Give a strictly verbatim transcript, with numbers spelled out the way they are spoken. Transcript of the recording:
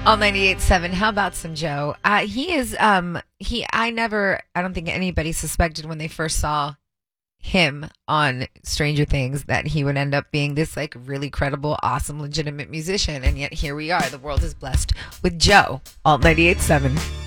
All ninety-eight point seven. How about some Joe? Uh, he is, um, he, I never, I don't think anybody suspected when they first saw him on Stranger Things that he would end up being this like really credible, awesome, legitimate musician. And yet here we are. The world is blessed with Joe. All ninety-eight point seven.